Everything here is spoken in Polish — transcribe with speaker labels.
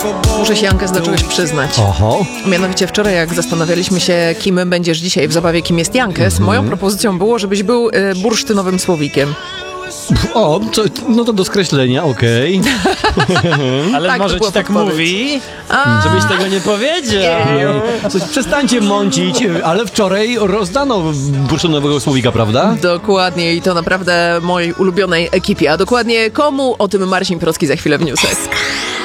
Speaker 1: Muszę się, Jankes, do czegoś przyznać.
Speaker 2: Oho.
Speaker 1: Mianowicie wczoraj, jak zastanawialiśmy się, kim będziesz dzisiaj w zabawie, kim jest Jankes, moją propozycją było, żebyś był bursztynowym słowikiem.
Speaker 2: O, no to do skreślenia, okej.
Speaker 3: Ale
Speaker 1: Tak,
Speaker 3: może
Speaker 1: to była
Speaker 3: ci tak
Speaker 1: podpowiedź.
Speaker 3: mówi, żebyś tego nie powiedział.
Speaker 2: Coś, przestańcie mącić, ale wczoraj rozdano bursztynowego słowika, prawda?
Speaker 1: Dokładnie, i to naprawdę mojej ulubionej ekipie. A dokładnie komu? O tym Marcin Procki za chwilę w newsach.